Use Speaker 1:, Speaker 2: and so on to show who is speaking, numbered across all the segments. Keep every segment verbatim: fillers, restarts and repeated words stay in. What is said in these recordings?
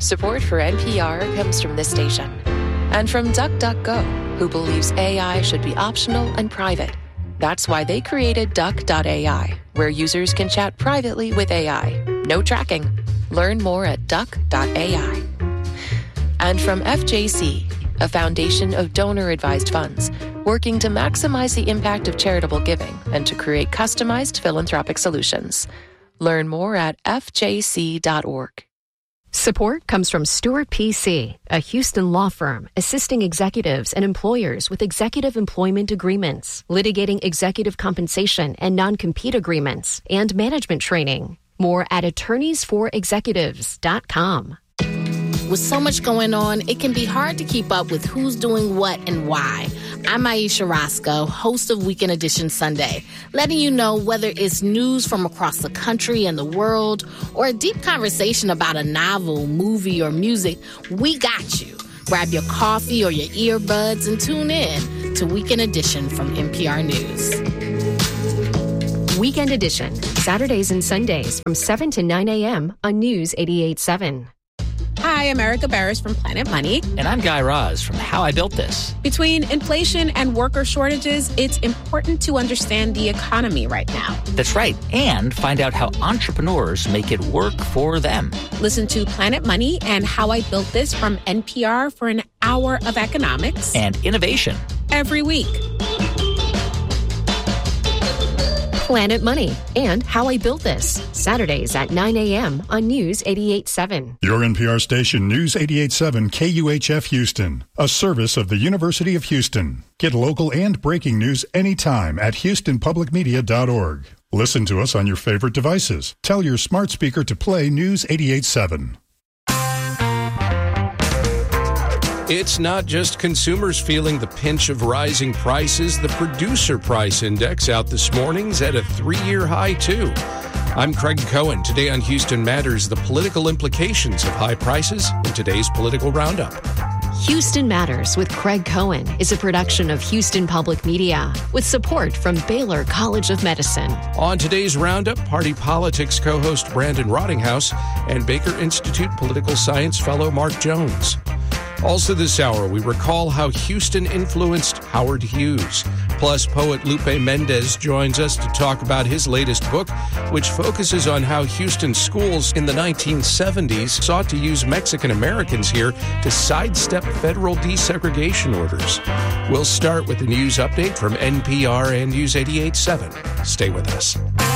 Speaker 1: Support for N P R comes from this station and from DuckDuckGo, who believes A I should be optional and private. That's why they created Duck dot A I, where users can chat privately with A I. No tracking. Learn more at Duck dot A I. And from F J C, a foundation of donor-advised funds, working to maximize the impact of charitable giving and to create customized philanthropic solutions. Learn more at F J C dot org.
Speaker 2: Support comes from Stewart P C, a Houston law firm assisting executives and employers with executive employment agreements, litigating executive compensation and non-compete agreements, and management training. More at attorneys for executives dot com.
Speaker 3: With so much going on, it can be hard to keep up with who's doing what and why. I'm Aisha Roscoe, host of Weekend Edition Sunday, letting you know whether it's news from across the country and the world or a deep conversation about a novel, movie, or music, we got you. Grab your coffee or your earbuds and tune in to Weekend Edition from N P R News.
Speaker 2: Weekend Edition, Saturdays and Sundays from seven to nine a.m. on News eighty-eight point seven.
Speaker 4: Hi, I'm Erica Barris from Planet Money.
Speaker 5: And I'm Guy Raz from How I Built This.
Speaker 4: Between inflation and worker shortages, it's important to understand the economy right now.
Speaker 5: That's right. And find out how entrepreneurs make it work for them.
Speaker 4: Listen to Planet Money and How I Built This from N P R for an hour of economics
Speaker 5: and innovation
Speaker 4: every week.
Speaker 2: Planet Money and How I Built This, Saturdays at nine a.m. on News eighty-eight point seven.
Speaker 6: Your N P R station, News eighty-eight point seven K U H F Houston, a service of the University of Houston. Get local and breaking news anytime at houston public media dot org. Listen to us on your favorite devices. Tell your smart speaker to play News eighty-eight point seven.
Speaker 7: It's not just consumers feeling the pinch of rising prices. The Producer Price Index out this morning's at a three-year high, too. I'm Craig Cohen. Today on Houston Matters, the political implications of high prices in today's political roundup.
Speaker 2: Houston Matters with Craig Cohen is a production of Houston Public Media with support from Baylor College of Medicine.
Speaker 7: On today's roundup, Party Politics co-host Brandon Rottinghouse and Baker Institute political science fellow Mark Jones. Also this hour, we recall how Houston influenced Howard Hughes. Plus, poet Lupe Mendez joins us to talk about his latest book, which focuses on how Houston schools in the nineteen seventies sought to use Mexican Americans here to sidestep federal desegregation orders. We'll start with the news update from N P R and News eighty-eight point seven. Stay with us.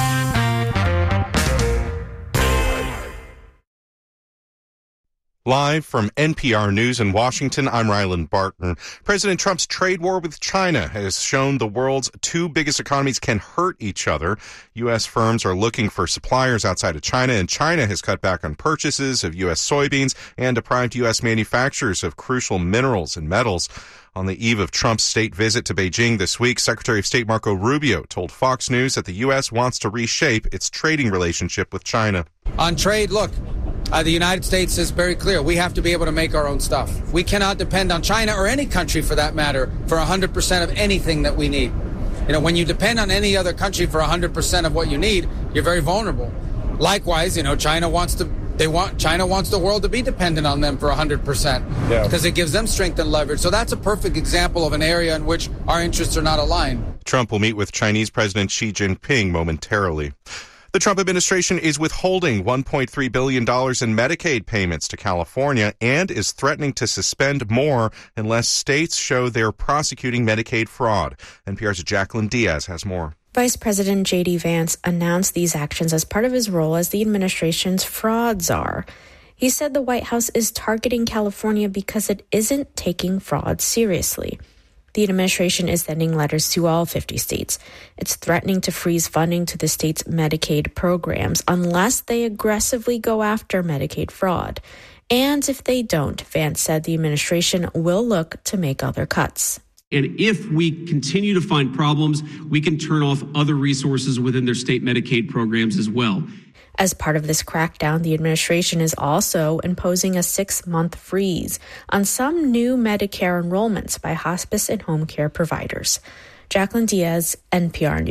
Speaker 8: Live from N P R News in Washington, I'm Ryland Barton. President Trump's trade war with China has shown the world's two biggest economies can hurt each other. U S firms are looking for suppliers outside of China, and China has cut back on purchases of U S soybeans and deprived U S manufacturers of crucial minerals and metals. On the eve of Trump's state visit to Beijing this week, Secretary of State Marco Rubio told Fox News that the U S wants to reshape its trading relationship with China.
Speaker 9: On trade, look, uh, the United States is very clear. We have to be able to make our own stuff. We cannot depend on China or any country, for that matter, for one hundred percent of anything that we need. You know, when you depend on any other country for one hundred percent of what you need, you're very vulnerable. Likewise, you know, China wants to They want China wants the world to be dependent on them for one hundred percent yeah. because it gives them strength and leverage. So that's a perfect example of an area in which our interests are not aligned.
Speaker 8: Trump will meet with Chinese President Xi Jinping momentarily. The Trump administration is withholding one point three billion dollars in Medicaid payments to California and is threatening to suspend more unless states show they're prosecuting Medicaid fraud. N P R's Jacqueline Diaz has more.
Speaker 10: Vice President J D. Vance announced these actions as part of his role as the administration's fraud czar. He said the White House is targeting California because it isn't taking fraud seriously. The administration is sending letters to all fifty states. It's threatening to freeze funding to the state's Medicaid programs unless they aggressively go after Medicaid fraud. And if they don't, Vance said the administration will look to make other cuts.
Speaker 11: And if we continue to find problems, we can turn off other resources within their state Medicaid programs as well.
Speaker 10: As part of this crackdown, the administration is also imposing a six-month freeze on some new Medicare enrollments by hospice and home care providers. Jacqueline Diaz, N P R News.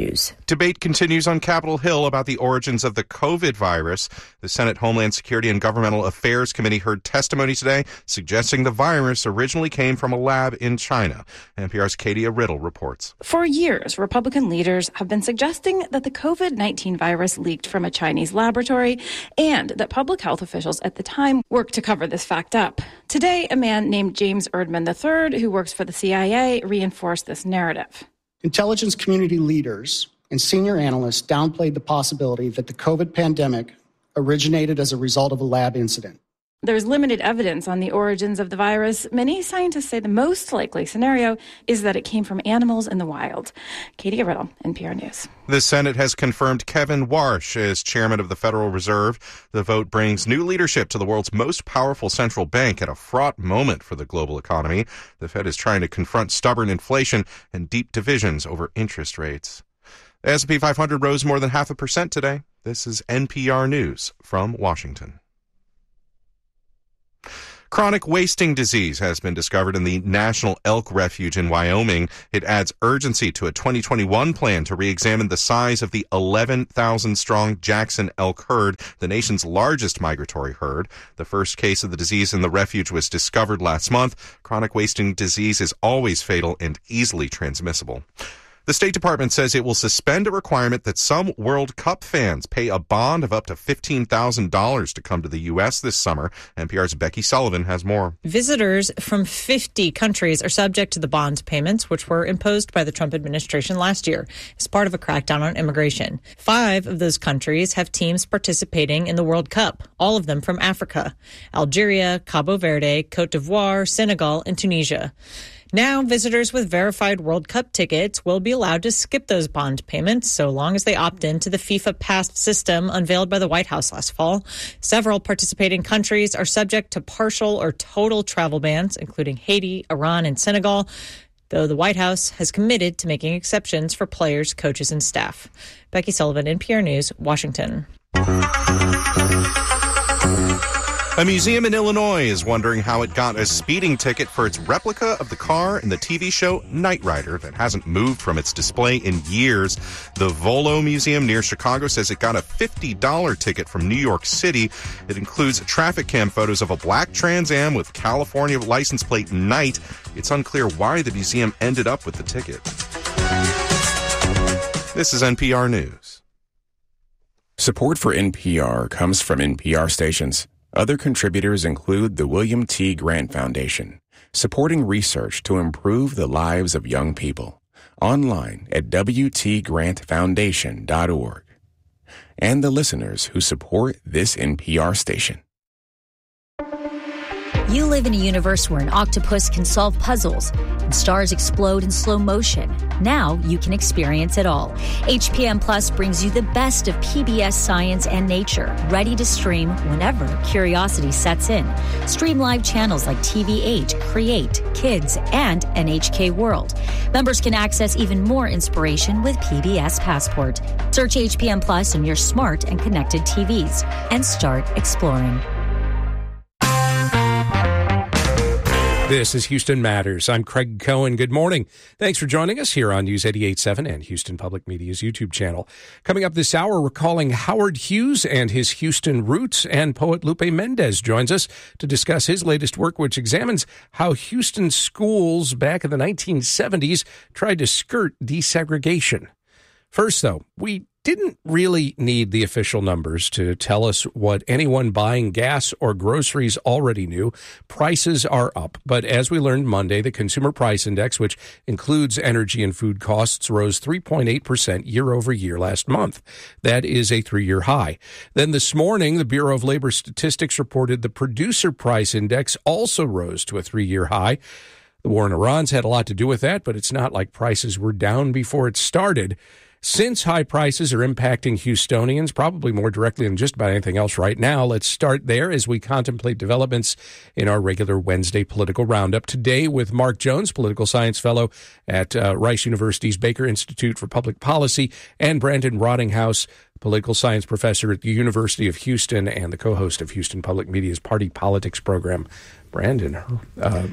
Speaker 8: Debate continues on Capitol Hill about the origins of the COVID virus. The Senate Homeland Security and Governmental Affairs Committee heard testimony today suggesting the virus originally came from a lab in China. N P R's Katie Riddle reports.
Speaker 12: For years, Republican leaders have been suggesting that the COVID nineteen virus leaked from a Chinese laboratory and that public health officials at the time worked to cover this fact up. Today, a man named James Erdman the third, who works for the C I A, reinforced this narrative.
Speaker 13: Intelligence community leaders and senior analysts downplayed the possibility that the COVID pandemic originated as a result of a lab incident.
Speaker 12: There's limited evidence on the origins of the virus. Many scientists say the most likely scenario is that it came from animals in the wild. Katie Riddle, N P R News.
Speaker 8: The Senate has confirmed Kevin Warsh as chairman of the Federal Reserve. The vote brings new leadership to the world's most powerful central bank at a fraught moment for the global economy. The Fed is trying to confront stubborn inflation and deep divisions over interest rates. The S and P five hundred rose more than half a percent today. This is N P R News from Washington. Chronic wasting disease has been discovered in the National Elk Refuge in Wyoming. It adds urgency to a twenty twenty-one plan to re-examine the size of the eleven thousand strong Jackson elk herd, the nation's largest migratory herd. The first case of the disease in the refuge was discovered last month. Chronic wasting disease is always fatal and easily transmissible. The State Department says it will suspend a requirement that some World Cup fans pay a bond of up to fifteen thousand dollars to come to the U S this summer. N P R's Becky Sullivan has more.
Speaker 14: Visitors from fifty countries are subject to the bond payments, which were imposed by the Trump administration last year as part of a crackdown on immigration. Five of those countries have teams participating in the World Cup, all of them from Africa: Algeria, Cabo Verde, Cote d'Ivoire, Senegal, and Tunisia. Now, visitors with verified World Cup tickets will be allowed to skip those bond payments so long as they opt into the FIFA Pass system unveiled by the White House last fall. Several participating countries are subject to partial or total travel bans, including Haiti, Iran, and Senegal, though the White House has committed to making exceptions for players, coaches, and staff. Becky Sullivan, N P R News, Washington.
Speaker 8: A museum in Illinois is wondering how it got a speeding ticket for its replica of the car in the T V show Knight Rider that hasn't moved from its display in years. The Volo Museum near Chicago says it got a fifty dollars ticket from New York City. It includes traffic cam photos of a black Trans Am with California license plate Knight. It's unclear why the museum ended up with the ticket. This is N P R News.
Speaker 15: Support for N P R comes from N P R stations. Other contributors include the William T. Grant Foundation, supporting research to improve the lives of young people. Online at w t grant foundation dot org. And the listeners who support this N P R station.
Speaker 16: You live in a universe where an octopus can solve puzzles and stars explode in slow motion. Now you can experience it all. H P M Plus brings you the best of P B S science and nature, ready to stream whenever curiosity sets in. Stream live channels like T V eight, Create, Kids, and N H K World. Members can access even more inspiration with P B S Passport. Search H P M Plus on your smart and connected T Vs and start exploring.
Speaker 7: This is Houston Matters. I'm Craig Cohen. Good morning. Thanks for joining us here on News eighty-eight point seven and Houston Public Media's YouTube channel. Coming up this hour, recalling Howard Hughes and his Houston roots, and poet Lupe Mendez joins us to discuss his latest work, which examines how Houston schools back in the nineteen seventies tried to skirt desegregation. First, though, we didn't really need the official numbers to tell us what anyone buying gas or groceries already knew. Prices are up. But as we learned Monday, the Consumer Price Index, which includes energy and food costs, rose three point eight percent year over year last month. That is a three-year high. Then this morning, the Bureau of Labor Statistics reported the Producer Price Index also rose to a three-year high. The war in Iran's had a lot to do with that, but it's not like prices were down before it started. Since high prices are impacting Houstonians probably more directly than just about anything else right now, let's start there as we contemplate developments in our regular Wednesday political roundup. Today with Mark Jones, political science fellow at uh, Rice University's Baker Institute for Public Policy, and Brandon Rottinghouse, political science professor at the University of Houston and the co-host of Houston Public Media's Party Politics program. Brandon, uh,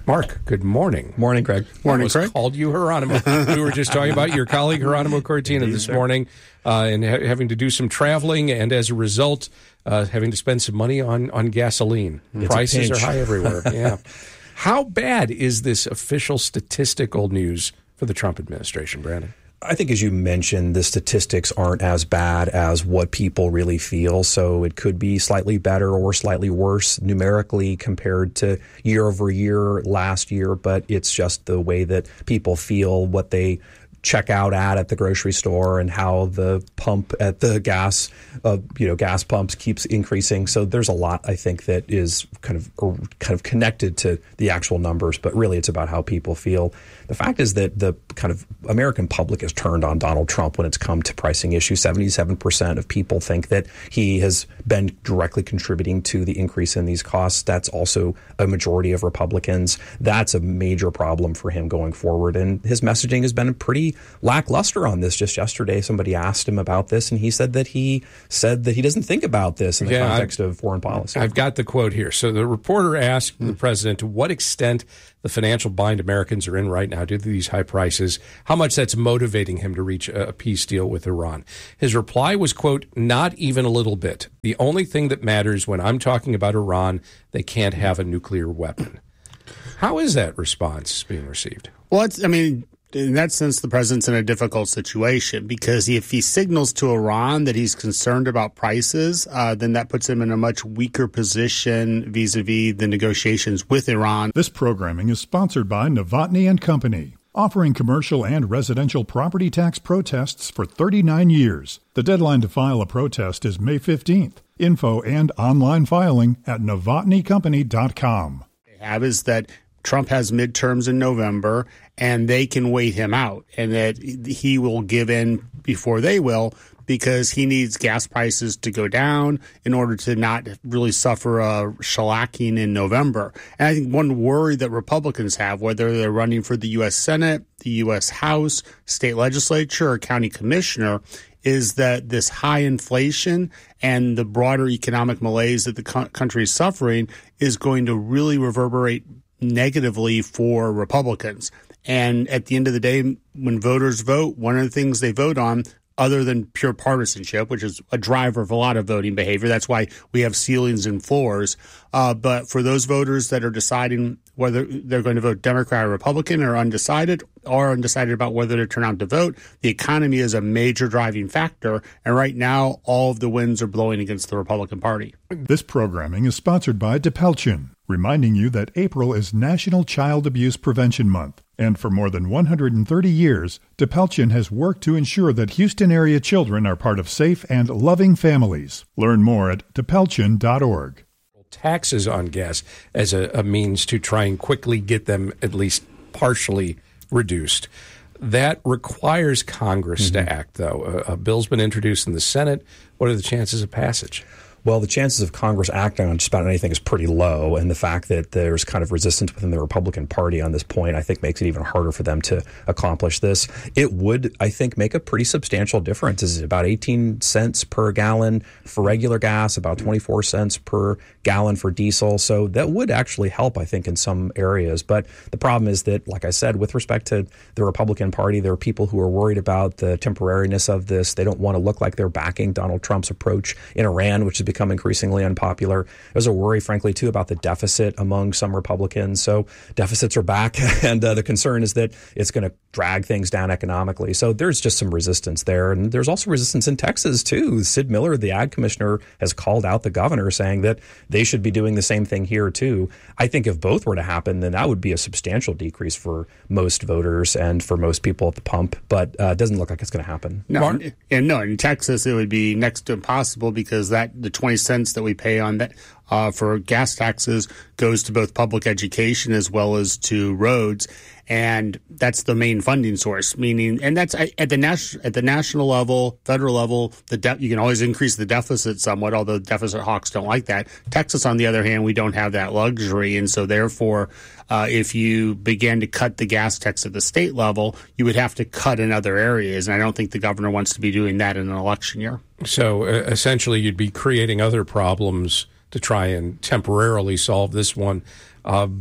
Speaker 7: Mark, good morning.
Speaker 17: Morning, Craig.
Speaker 7: Morning, Craig. Called you Geronimo. We were just talking about your colleague Geronimo Cortina this morning uh, and ha- having to do some traveling, and as a result, uh, having to spend some money on, on gasoline.
Speaker 17: It's
Speaker 7: Prices are high everywhere. Yeah. How bad is this official statistical news for the Trump administration, Brandon?
Speaker 17: I think, as you mentioned, the statistics aren't as bad as what people really feel. So it could be slightly better or slightly worse numerically compared to year over year last year. But it's just the way that people feel, what they check out at at the grocery store, and how the pump at the gas, uh, you know, gas pumps keeps increasing. So there's a lot, I think, that is kind of or kind of connected to the actual numbers, but really it's about how people feel. The fact is that the kind of American public has turned on Donald Trump when it's come to pricing issues. seventy-seven percent of people think that he has been directly contributing to the increase in these costs. That's also a majority of Republicans. That's a major problem for him going forward. And his messaging has been pretty lackluster on this. Just yesterday, somebody asked him about this, and he said that he said that he doesn't think about this in the yeah, context I've, of foreign policy.
Speaker 7: I've got the quote here. So the reporter asked hmm. the president to what extent the financial bind Americans are in right now due to these high prices, how much that's motivating him to reach a peace deal with Iran. His reply was, quote, not even a little bit. The only thing that matters when I'm talking about Iran, they can't have a nuclear weapon. How is that response being received?
Speaker 18: Well, it's, I mean, in that sense, the president's in a difficult situation, because if he signals to Iran that he's concerned about prices, uh, then that puts him in a much weaker position vis-a-vis the negotiations with Iran.
Speaker 6: This programming is sponsored by Novotny and Company, offering commercial and residential property tax protests for thirty-nine years. The deadline to file a protest is May fifteenth. Info and online filing at novotny company dot com.
Speaker 18: They have is that Trump has midterms in November, and they can wait him out, and that he will give in before they will, because he needs gas prices to go down in order to not really suffer a shellacking in November. And I think one worry that Republicans have, whether they're running for the U S Senate, the U S House, state legislature, or county commissioner, is that this high inflation and the broader economic malaise that the co- country is suffering is going to really reverberate negatively for Republicans. And at the end of the day, when voters vote, one of the things they vote on, other than pure partisanship, which is a driver of a lot of voting behavior, that's why we have ceilings and floors. Uh, but for those voters that are deciding whether they're going to vote Democrat or Republican, or undecided, or undecided about whether to turn out to vote, the economy is a major driving factor. And right now, all of the winds are blowing against the Republican Party.
Speaker 6: This programming is sponsored by DePelchin, reminding you that April is National Child Abuse Prevention Month. And for more than one hundred thirty years, DePelchin has worked to ensure that Houston area children are part of safe and loving families. Learn more at de pelchin dot org.
Speaker 7: Taxes on gas as a, a means to try and quickly get them at least partially reduced. That requires Congress mm-hmm. to act, though. A, a bill's been introduced in the Senate. What are the chances of passage?
Speaker 17: Well, the chances of Congress acting on just about anything is pretty low, and the fact that there's kind of resistance within the Republican Party on this point, I think, makes it even harder for them to accomplish this. It would, I think, make a pretty substantial difference. It's about eighteen cents per gallon for regular gas, about twenty-four cents per gallon for diesel. So that would actually help, I think, in some areas. But the problem is that, like I said, with respect to the Republican Party, there are people who are worried about the temporariness of this. They don't want to look like they're backing Donald Trump's approach in Iran, which is become increasingly unpopular. There's a worry, frankly, too, about the deficit among some Republicans. So deficits are back, and uh, the concern is that it's going to drag things down economically. So there's just some resistance there. And there's also resistance in Texas, too. Sid Miller, the ag commissioner, has called out the governor, saying that they should be doing the same thing here, too. I think if both were to happen, then that would be a substantial decrease for most voters and for most people at the pump. But uh, it doesn't look like it's going to happen.
Speaker 18: No, and no, in Texas, it would be next to impossible, because that the twenty cents that we pay on that uh, for gas taxes goes to both public education as well as to roads. And that's the main funding source, meaning, and that's at the national at the national level, federal level, the de- you can always increase the deficit somewhat, although deficit hawks don't like that. Texas, on the other hand, we don't have that luxury. And so therefore, uh, if you began to cut the gas tax at the state level, you would have to cut in other areas. And I don't think the governor wants to be doing that in an election year.
Speaker 7: So uh, essentially, you'd be creating other problems to try and temporarily solve this one. Uh, but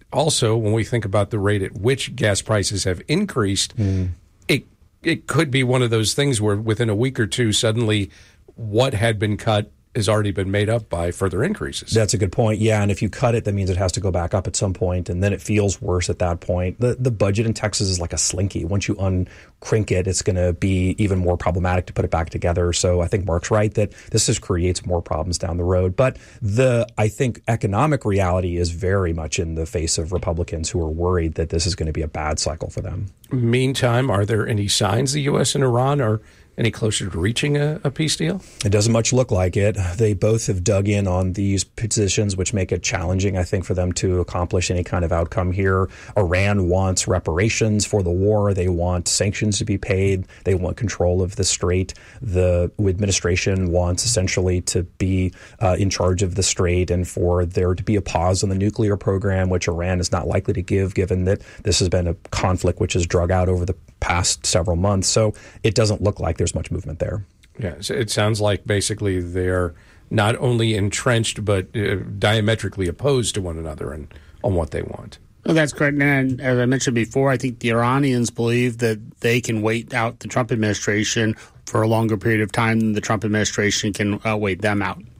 Speaker 7: also, when we think about the rate at which gas prices have increased, mm. it it could be one of those things where within a week or two, suddenly what had been cut has already been made up by further increases.
Speaker 17: That's a good point. Yeah, and if you cut it, that means it has to go back up at some point, and then it feels worse at that point. The the budget in Texas is like a slinky. Once you uncrinkle it, it's going to be even more problematic to put it back together. So I think Mark's right that this just creates more problems down the road. But the I think economic reality is very much in the face of Republicans who are worried that this is going to be a bad cycle for them.
Speaker 7: Meantime, are there any signs the U S and Iran are any closer to reaching a, a peace deal?
Speaker 17: It doesn't much look like it. They both have dug in on these positions, which make it challenging, I think, for them to accomplish any kind of outcome here. Iran wants reparations for the war. They want sanctions to be paid. They want control of the strait. The administration wants essentially to be uh, in charge of the strait and for there to be a pause on the nuclear program, which Iran is not likely to give, given that this has been a conflict which has drug out over the past several months. So it doesn't look like there's much movement there.
Speaker 7: Yeah, so it sounds like basically they're not only entrenched but uh, diametrically opposed to one another and on what they want.
Speaker 18: Well, that's correct. And as I mentioned before, I think the Iranians believe that they can wait out the Trump administration for a longer period of time than the Trump administration can uh, wait them out.